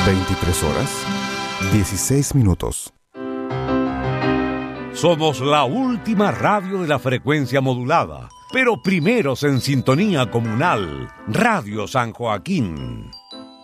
23 horas, 16 minutos. Somos la última radio de la frecuencia modulada, pero primeros en sintonía comunal, Radio San Joaquín.